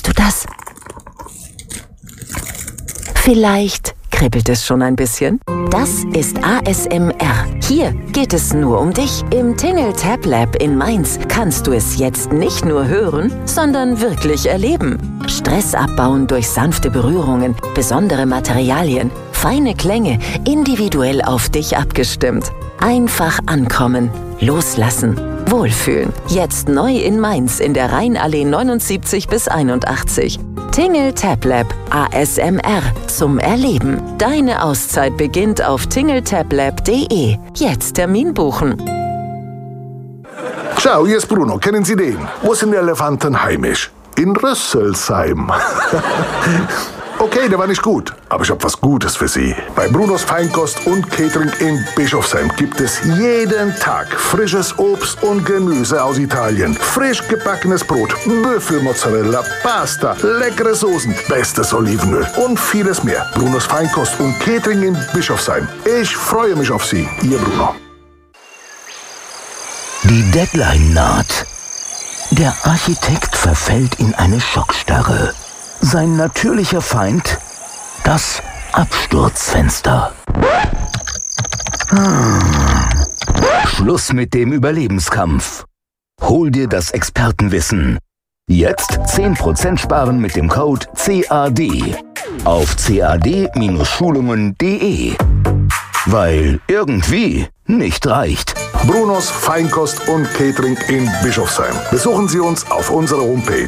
Hörst du das? Vielleicht kribbelt es schon ein bisschen? Das ist ASMR. Hier geht es nur um dich. Im Tingle Tab Lab in Mainz kannst du es jetzt nicht nur hören, sondern wirklich erleben. Stress abbauen durch sanfte Berührungen, besondere Materialien, feine Klänge, individuell auf dich abgestimmt. Einfach ankommen, loslassen, wohlfühlen. Jetzt neu in Mainz in der Rheinallee 79 bis 81. Tingle Tab Lab ASMR zum Erleben. Deine Auszeit beginnt auf tingletablab.de. Jetzt Termin buchen. Ciao, hier ist Bruno. Kennen Sie den? Wo sind die Elefanten heimisch? In Rüsselsheim. Okay, der war nicht gut, aber ich habe was Gutes für Sie. Bei Brunos Feinkost und Catering in Bischofsheim gibt es jeden Tag frisches Obst und Gemüse aus Italien, frisch gebackenes Brot, Büffelmozzarella, Pasta, leckere Soßen, bestes Olivenöl und vieles mehr. Brunos Feinkost und Catering in Bischofsheim. Ich freue mich auf Sie, Ihr Bruno. Die Deadline naht. Der Architekt verfällt in eine Schockstarre. Sein natürlicher Feind? Das Absturzfenster. Schluss mit dem Überlebenskampf. Hol dir das Expertenwissen. Jetzt 10% sparen mit dem Code CAD auf cad-schulungen.de. Weil irgendwie nicht reicht. Brunos Feinkost und Catering in Bischofsheim. Besuchen Sie uns auf unserer Homepage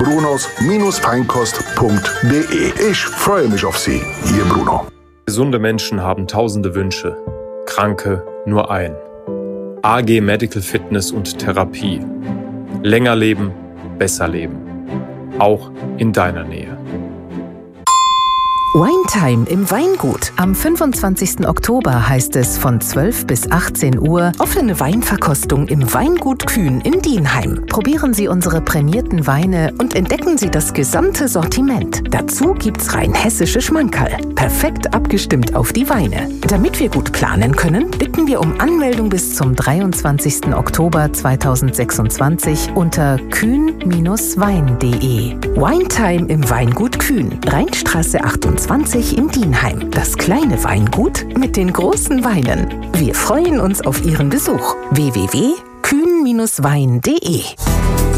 brunos-feinkost.de. Ich freue mich auf Sie, Ihr Bruno. Gesunde Menschen haben tausende Wünsche, Kranke nur ein. AG Medical Fitness und Therapie. Länger leben, besser leben. Auch in deiner Nähe. Winetime im Weingut. Am 25. Oktober heißt es von 12 bis 18 Uhr offene Weinverkostung im Weingut Kühn in Dienheim. Probieren Sie unsere prämierten Weine und entdecken Sie das gesamte Sortiment. Dazu gibt's rein hessische Schmankerl. Perfekt abgestimmt auf die Weine. Damit wir gut planen können, bitten wir um Anmeldung bis zum 23. Oktober 2026 unter kühn-wein.de. Winetime im Weingut Kühn, Rheinstraße 28 in Dienheim. Das kleine Weingut mit den großen Weinen. Wir freuen uns auf Ihren Besuch. www.kühn-wein.de